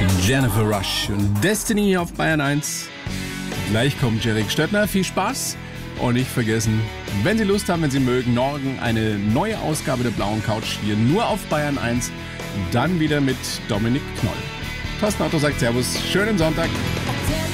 Jennifer Rush und Destiny auf Bayern 1. Gleich kommt Jerry Stöttner. Viel Spaß und nicht vergessen, wenn Sie Lust haben, wenn Sie mögen, morgen eine neue Ausgabe der Blauen Couch hier nur auf Bayern 1. Dann wieder mit Dominik Knoll. Thorsten Otto sagt Servus, schönen Sonntag.